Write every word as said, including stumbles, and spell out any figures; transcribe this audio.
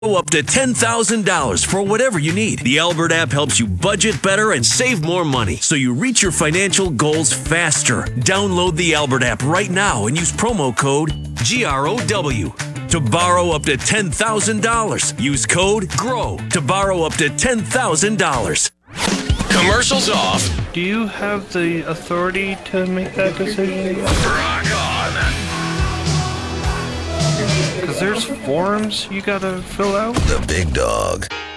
up to ten thousand dollars for whatever you need. The Albert app helps you budget better and save more money, so you reach your financial goals faster. Download the Albert app right now and use promo code G R O W to borrow up to ten thousand dollars. Use code GROW to borrow up to ten thousand dollars. Commercials off. Do you have the authority to make that decision? Rock on. Because there's forms you gotta fill out. The big dog.